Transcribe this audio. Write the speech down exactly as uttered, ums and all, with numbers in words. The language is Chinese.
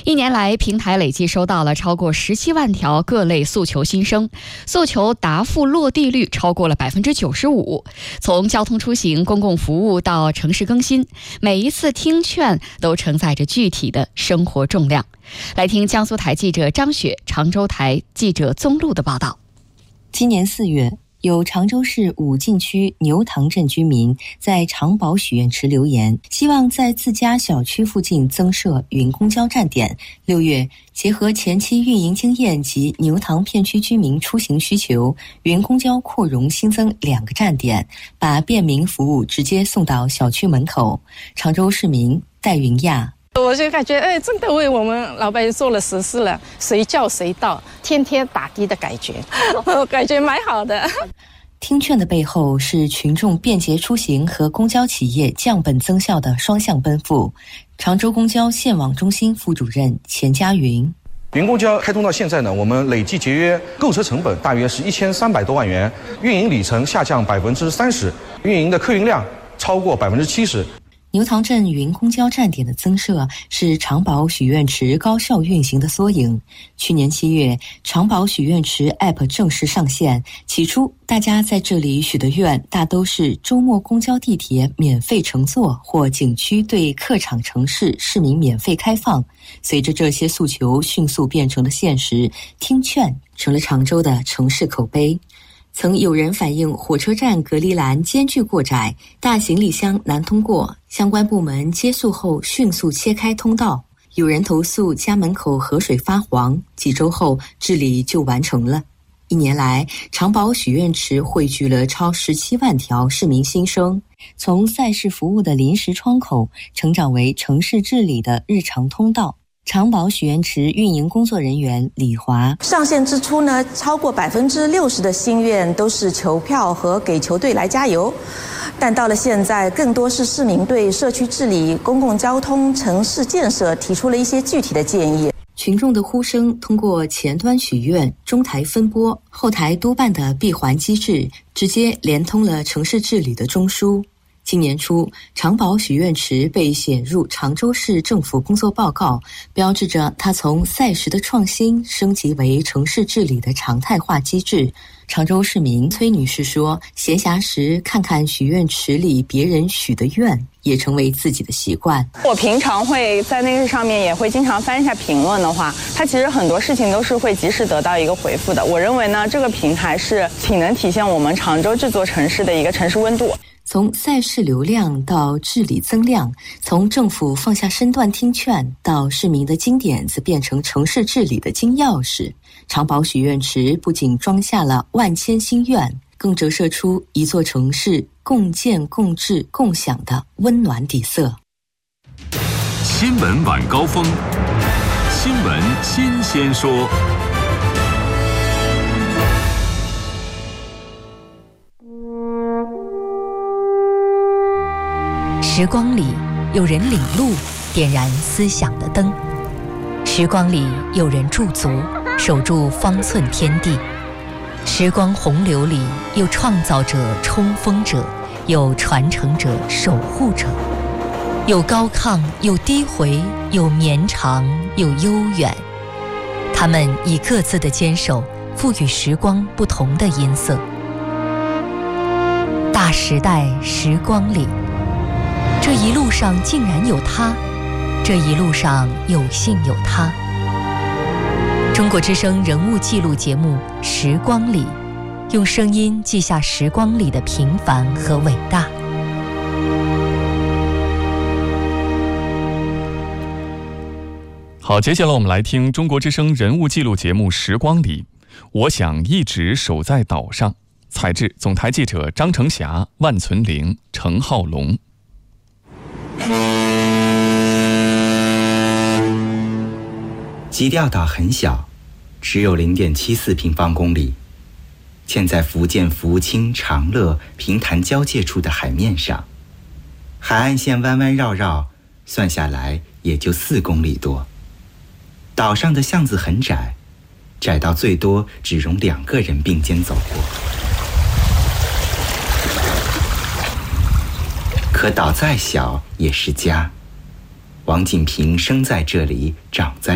一年来，平台累计收到了超过十七万条各类诉求心声，诉求答复落地率超过了百分之九十五。从交通出行、公共服务到城市更新，每一次听劝都承载着具体的生活重量。来听江苏台记者张雪、常州台记者宗禄的报道。 今年四月，有常州市武进区牛塘镇居民在长宝许愿池留言，希望在自家小区附近增设云公交站点。六月，结合前期运营经验及牛塘片区居民出行需求，云公交扩容新增两个站点，把便民服务直接送到小区门口。常州市民戴云亚， 我就感觉，哎，真的为我们老百姓做了实事了，随叫随到，天天打的的感觉，我感觉蛮好的。 听劝的背后是群众便捷出行和公交企业降本增效的双向奔赴。常州公交线网中心副主任钱家云， 云公交开通到现在呢，我们累计节约购车成本大约是一千三百多万元，运营里程下降百分之三十，运营的客运量超过百分之七十。 牛塘镇云公交站点的增设是长宝许愿池高效运行的缩影。去年七月，长宝许愿池 App 正式上线。起初，大家在这里许的愿大都是周末公交地铁免费乘坐，或景区对客场城市市民免费开放。随着这些诉求迅速变成了现实，听劝成了常州的城市口碑。曾有人反映火车站隔离栏间距过窄，大行李箱难通过，相关部门接诉后迅速切开通道。有人投诉家门口河水发黄，几周后治理就完成了。一年来，长宝许愿池汇聚了超十七万条市民心声，从赛事服务的临时窗口成长为城市治理的日常通道。长宝许愿池运营工作人员李华， 上线之初呢，超过百分之六十的心愿都是求票和给球队来加油，但到了现在，更多是市民对社区治理、公共交通、城市建设提出了一些具体的建议。 群众的呼声通过前端许愿、中台分拨、后台督办的闭环机制，直接连通了城市治理的中枢。今年初，长宝许愿池被写入常州市政府工作报告，标志着它从赛时的创新升级为城市治理的常态化机制。常州市民崔女士说，闲暇时看看许愿池里别人许的愿，也成为自己的习惯。 我平常会在那个上面也会经常翻一下评论的话，它其实很多事情都是会及时得到一个回复的。我认为呢，这个平台是挺能体现我们常州这座城市的一个城市温度。 从赛事流量到治理增量，从政府放下身段听劝到市民的金点子变成城市治理的金钥匙，长宝许愿池不仅装下了万千心愿，更折射出一座城市共建共治共享的温暖底色。 新闻晚高峰，新闻新鲜说。 时光里有人领路，点燃思想的灯；时光里有人驻足，守住方寸天地；时光洪流里有创造者、冲锋者，有传承者、守护者，有高亢，有低回，有绵长，有悠远。他们以各自的坚守，赋予时光不同的音色。大时代时光里，这一路上竟然有他，这一路上有幸有他。中国之声人物记录节目《时光里》，用声音记下时光里的平凡和伟大。 好，接下来我们来听中国之声人物记录节目《时光里》。我想一直守在岛上。采制总台记者张成霞、万存玲、程浩龙。 基调岛很小，只有 零点七四平方公里，建在福建福清长乐平潭交界处的海面上，海岸线弯弯绕绕，算下来也就四公里多。岛上的巷子很窄，窄到最多只容两个人并肩走过。可岛再小也是家，王锦平生在这里，长在